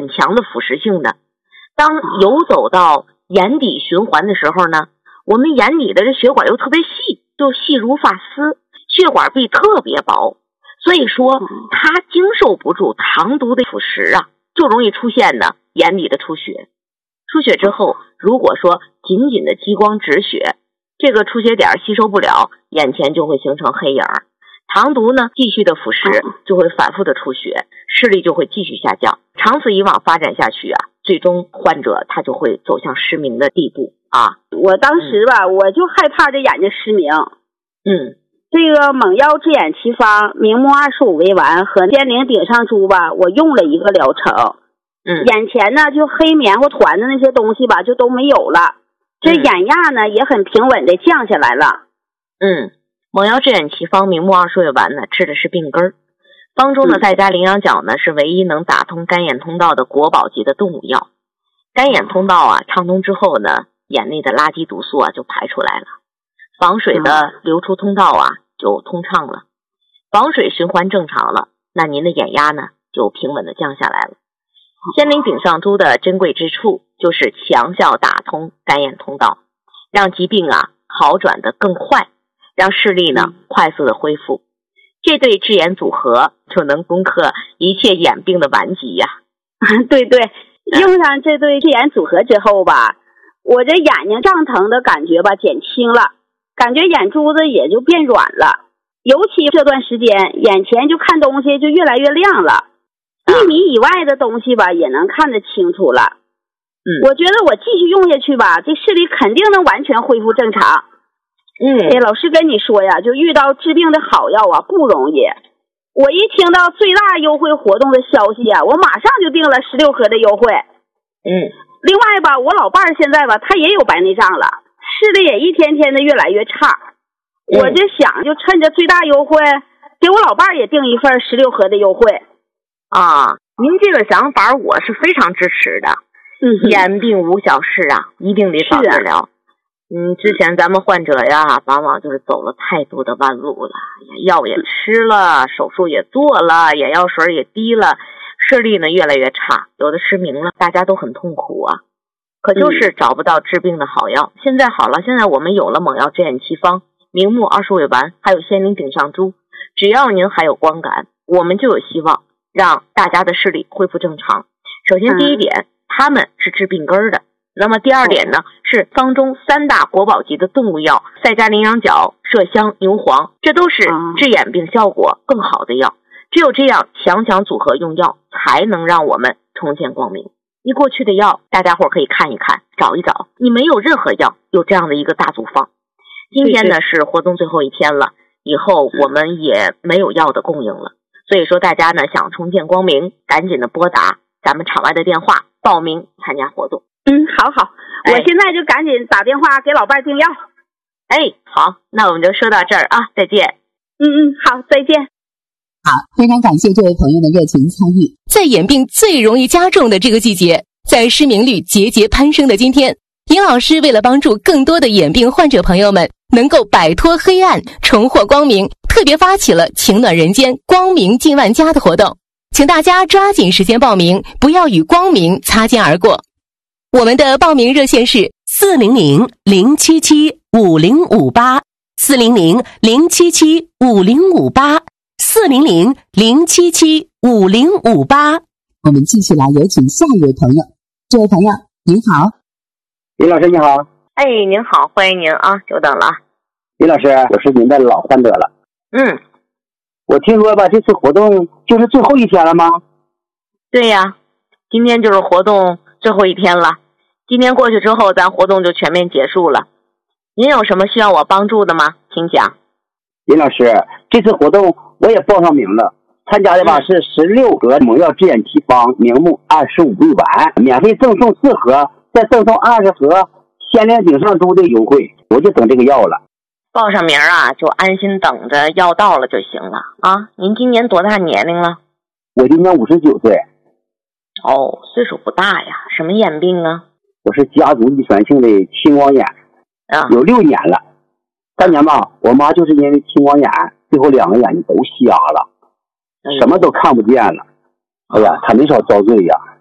很强的腐蚀性的。当游走到眼底循环的时候呢，我们眼底的这血管又特别细，就细如发丝，血管壁特别薄，所以说它经受不住糖毒的腐蚀啊，就容易出现呢眼底的出血。出血之后，如果说紧紧的激光止血，这个出血点吸收不了，眼前就会形成黑影，糖毒呢继续的腐蚀，就会反复的出血，视力就会继续下降，长此以往发展下去啊，最终患者他就会走向失明的地步啊。 我当时吧，我就害怕这眼睛失明。这个蒙药治眼奇方明目25微丸和仙灵顶上珠吧，我用了一个疗程。眼前呢就黑棉花团的那些东西吧就都没有了，这眼压呢也很平稳的降下来了。 蒙药治眼奇方明目20味丸呢治的是病根儿，方中的在家羚羊角呢是唯一能打通干眼通道的国宝级的动物药。干眼通道啊畅通之后呢，眼内的垃圾毒素啊就排出来了，房水的流出通道啊就通畅了，房水循环正常了，那您的眼压呢就平稳的降下来了。仙灵顶上珠的珍贵之处就是强效打通干眼通道，让疾病啊好转的更快，让视力呢快速的恢复。这对治眼组合就能攻克一切眼病的顽疾呀。 对对，用上这对治眼组合之后吧，我这眼睛胀疼的感觉吧减轻了，感觉眼珠子也就变软了，尤其这段时间眼前就看东西就越来越亮了，1米以外的东西吧也能看得清楚了。我觉得我继续用下去吧，这视力肯定能完全恢复正常。老师跟你说呀，就遇到治病的好药啊不容易。我一听到最大优惠活动的消息啊，我马上就订了16盒的优惠。另外吧，我老伴儿现在吧他也有白内障了，视力也一天天的越来越差。我就想就趁着最大优惠给我老伴儿也订一份16盒的优惠。 您这个想法我是非常支持的。眼病无小事啊，一定得早治疗。之前咱们患者呀，往往就是走了太多的弯路了，药也吃了，手术也做了，眼药水也滴了，视力呢越来越差，有的失明了，大家都很痛苦啊。可就是找不到治病的好药。现在好了，现在我们有了蒙药治眼奇方、明目20味丸，还有仙灵顶上珠，只要您还有光感，我们就有希望让大家的视力恢复正常。首先第一点，他们是治病根的。那么第二点呢，是方中3大国宝级的动物药，赛加羚羊角、麝香、牛黄，这都是治眼病效果更好的药。只有这样强组合用药，才能让我们重见光明。你过去的药，大家伙可以看一看，找一找，你没有任何药有这样的一个大组方。今天呢是活动最后一天了，以后我们也没有药的供应了，所以说大家呢想重见光明，赶紧的拨打咱们场外的电话报名参加活动。 好，我现在就赶紧打电话给老伴订药。 好，那我们就说到这儿啊，再见。 好，再见。 好，非常感谢这位朋友的热情参与。 在眼病最容易加重的这个季节，在失明率节节攀升的今天，尹老师为了帮助更多的眼病患者朋友们能够摆脱黑暗，重获光明，特别发起了情暖人间光明近万家的活动，请大家抓紧时间报名，不要与光明擦肩而过。我们的报名热线是400-077-5058 400-077-5058 400-077-5058。 我们继续来有请下一位朋友。这位朋友您好。 李老师你好。 您好，欢迎您啊，久等了。 李老师，我是您的老患者了。我听说吧，这次活动就是最后一天了吗？ 对呀，今天就是活动最后一天了。今天过去之后，咱活动就全面结束了。您有什么需要我帮助的吗？请讲。 林老师，这次活动我也报上名了，参加的吧是16盒蒙药治眼奇方明目25味丸，免费赠送4盒，再赠送20盒仙灵顶上珠的优惠，我就等这个药了。 报上名啊，就安心等着药到了就行了啊。您今年多大年龄了？ 我今年59岁。 岁数不大呀。什么眼病啊？ 我是家族遗传性的青光眼，有6年了。3年吧，我妈就是因为青光眼，最后2个眼睛都瞎了，什么都看不见了。她没少遭罪呀。